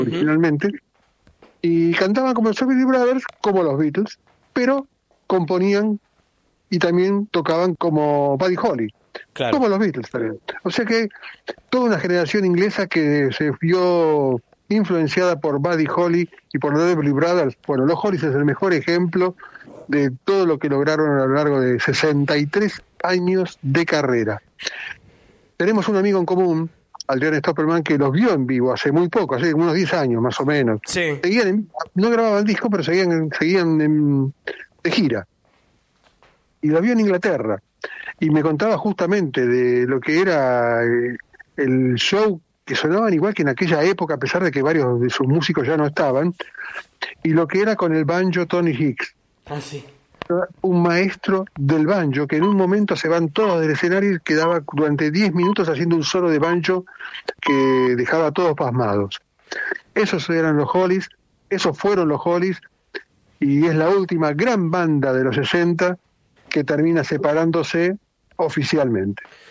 originalmente, y cantaban como los Everly Brothers, como los Beatles, pero componían y también tocaban como Buddy Holly, Claro. como los Beatles también. O sea que toda una generación inglesa que se vio influenciada por Buddy Holly y por los Everly Brothers. Bueno, los Hollies es el mejor ejemplo de todo lo que lograron a lo largo de 63 años de carrera. Tenemos un amigo en común, Adrián Stoppelman, que los vio en vivo hace muy poco, hace unos 10 años más o menos. Sí. No grababan disco, pero seguían de gira. Y los vio en Inglaterra. Y me contaba justamente de lo que era el show, que sonaban igual que en aquella época, a pesar de que varios de sus músicos ya no estaban, y lo que era con el banjo Tony Hicks. Ah, sí. Un maestro del banjo, que en un momento se van todos del escenario y quedaba durante 10 minutos haciendo un solo de banjo que dejaba a todos pasmados. Esos eran los Hollies, esos fueron los Hollies, y es la última gran banda de los 60 que termina separándose oficialmente.